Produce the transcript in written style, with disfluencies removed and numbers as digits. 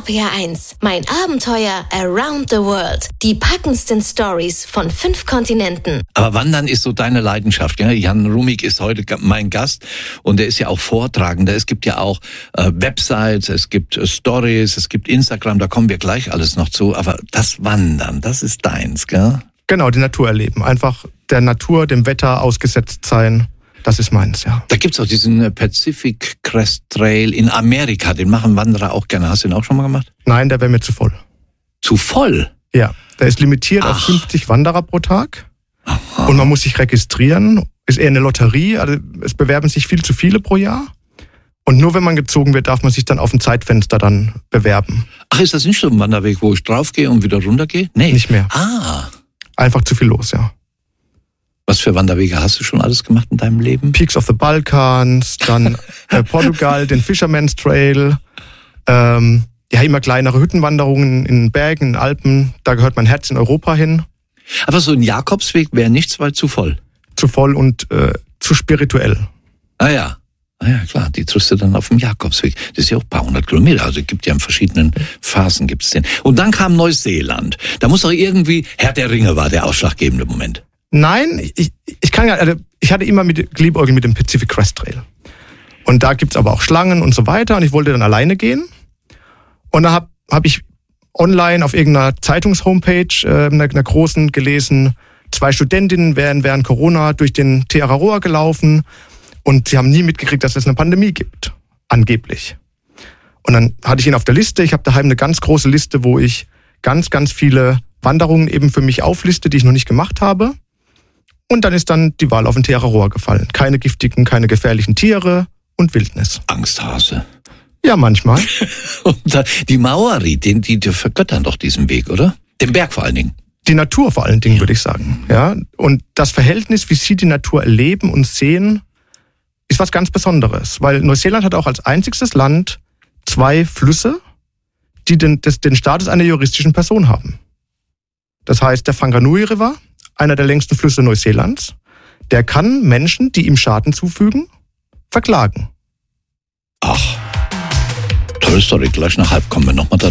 RPR1, mein Abenteuer around the world. Die packendsten Stories von 5 Kontinenten. Aber Wandern ist so deine Leidenschaft. Ja? Jan Rumig ist heute mein Gast und er ist ja auch Vortragender. Es gibt ja auch Websites, es gibt Stories, es gibt Instagram, da kommen wir gleich alles noch zu. Aber das Wandern, das ist deins, gell? Genau, die Natur erleben. Einfach der Natur, dem Wetter ausgesetzt sein. Das ist meins, ja. Da gibt's auch diesen Pacific Crest Trail in Amerika. Den machen Wanderer auch gerne. Hast du den auch schon mal gemacht? Nein, der wäre mir zu voll. Zu voll? Ja, der ist limitiert auf 50 Wanderer pro Tag. Aha. Und man muss sich registrieren. Ist eher eine Lotterie. Also es bewerben sich viel zu viele pro Jahr. Und nur wenn man gezogen wird, darf man sich dann auf ein Zeitfenster dann bewerben. Ach, ist das nicht so ein Wanderweg, wo ich draufgehe und wieder runtergehe? Nee. Nicht mehr. Einfach zu viel los, ja. Was für Wanderwege hast du schon alles gemacht in deinem Leben? Peaks of the Balkans, dann Portugal, den Fisherman's Trail, immer kleinere Hüttenwanderungen in Bergen, in Alpen, da gehört mein Herz in Europa hin. Aber so ein Jakobsweg wäre nichts, weil zu voll. Zu voll und zu spirituell. Ah ja, klar, die triffst du dann auf dem Jakobsweg. Das ist ja auch ein paar hundert Kilometer, also es gibt ja in verschiedenen Phasen gibt's den. Und dann kam Neuseeland. Da muss doch irgendwie, Herr der Ringe war der ausschlaggebende Moment. Nein, ich hatte immer Liebäugeln mit dem Pacific Crest Trail. Und da gibt's aber auch Schlangen und so weiter. Und ich wollte dann alleine gehen. Und da hab ich online auf irgendeiner Zeitungshomepage, einer großen, gelesen, 2 Studentinnen wären während Corona durch den Te Araroa gelaufen. Und sie haben nie mitgekriegt, dass es eine Pandemie gibt. Angeblich. Und dann hatte ich ihn auf der Liste. Ich habe daheim eine ganz große Liste, wo ich ganz, ganz viele Wanderungen eben für mich aufliste, die ich noch nicht gemacht habe. Und dann ist dann die Wahl auf den Te Araroa gefallen. Keine giftigen, keine gefährlichen Tiere und Wildnis. Angsthase. Ja, manchmal. Und die Maori, die vergöttern doch diesen Weg, oder? Den Berg vor allen Dingen. Die Natur vor allen Dingen, würde ich sagen. Ja. Und das Verhältnis, wie sie die Natur erleben und sehen, ist was ganz Besonderes. Weil Neuseeland hat auch als einziges Land 2 Flüsse, die den Status einer juristischen Person haben. Das heißt, der Whanganui River, einer der längsten Flüsse Neuseelands, der kann Menschen, die ihm Schaden zufügen, verklagen. Ach, tolle Story. Gleich nach halb kommen wir nochmal